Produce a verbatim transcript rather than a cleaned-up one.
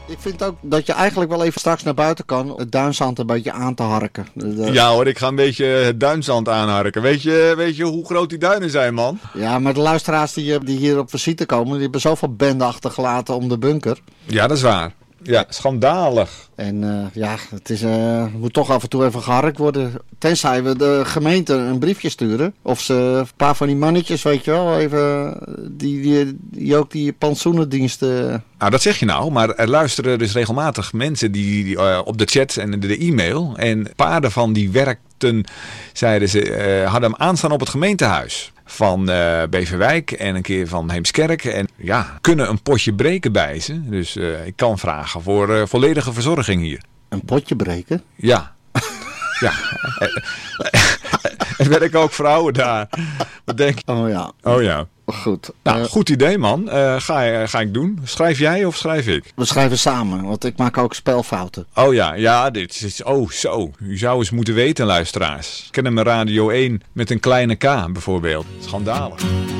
Ik vind ook dat je eigenlijk wel even straks naar buiten kan. Het duinzand een beetje aan te harken. De... Ja hoor, ik ga een beetje het duinzand aanharken. Weet je, weet je hoe groot die duinen zijn, man? Ja, maar de luisteraars die, die hier op visite komen, die hebben zoveel benden achtergelaten om de bunker. Ja, dat is waar. Ja, schandalig. En uh, ja, het is, uh, moet toch af en toe even geharkt worden. Tenzij we de gemeente een briefje sturen. Of ze een paar van die mannetjes, weet je wel, even die, die, die ook die plantsoenendiensten... Nou, dat zeg je nou, maar er luisteren dus regelmatig mensen die, die uh, op de chat en de, de e-mail. En een paar daarvan die werkten, zeiden ze, uh, hadden hem aanstaan op het gemeentehuis. Van uh, Beverwijk en een keer van Heemskerk. En ja, kunnen een potje breken bij ze. Dus uh, ik kan vragen voor uh, volledige verzorging hier. Een potje breken? Ja. Ja. Er werken ook vrouwen daar. Wat denk je? Oh ja. Oh ja. Goed. Nou, uh, goed idee man. Uh, ga, ga ik doen. Schrijf jij of schrijf ik? We schrijven samen, want ik maak ook spelfouten. Oh ja, ja, dit is, oh zo. U zou eens moeten weten, luisteraars. Kennen me Radio één met een kleine K bijvoorbeeld. Schandalig.